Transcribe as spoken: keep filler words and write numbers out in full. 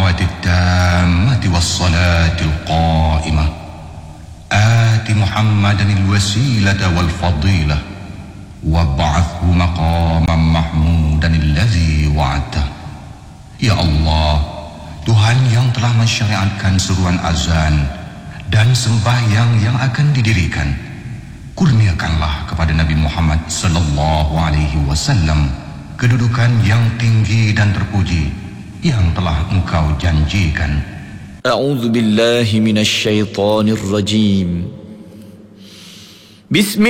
الدعوة التامة والصلاة القائمة آت محمدا الوسيلة والفضيلة وابعثه مقاما محمودا الذي وعدته. Ya Allah, Tuhan yang telah mensyariatkan seruan azan dan sembahyang yang akan didirikan, kurniakanlah kepada Nabi Muhammad sallallahu alaihi wasallam kedudukan yang tinggi dan terpuji yang telah Engkau janjikan. A'udzu billahi minasy syaithanir rajim. Bismillah